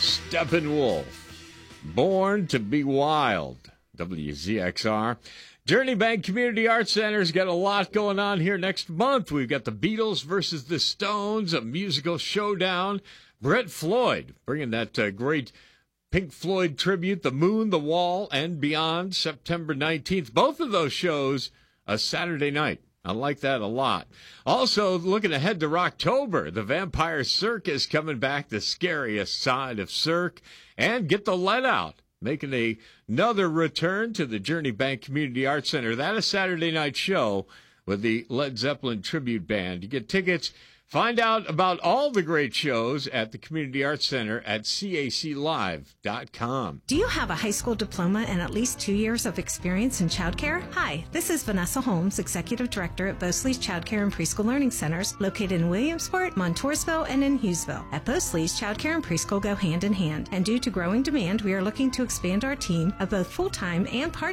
Steppenwolf, Born to be Wild, WZXR. Journey Bank Community Arts Center's got a lot going on here next month. We've got the Beatles versus the Stones, a musical showdown. Brett Floyd bringing that great Pink Floyd tribute, The Moon, The Wall, and Beyond, September 19th. Both of those shows a Saturday night. I like that a lot. Also, looking ahead to Rocktober, the Vampire Circus coming back, the scariest side of Cirque, and Get the Let Out, making another return to the Journey Bank Community Arts Center. That is a Saturday night show with the Led Zeppelin Tribute Band. You get tickets. Find out about all the great shows at the Community Arts Center at caclive.com. Do you have a high school diploma and at least 2 years of experience in childcare? Hi, this is Vanessa Holmes, Executive Director at Bosley's Childcare and Preschool Learning Centers, located in Williamsport, Montoursville, and in Hughesville. At Bosley's, childcare and preschool go hand in hand, and due to growing demand, we are looking to expand our team of both full-time and part-time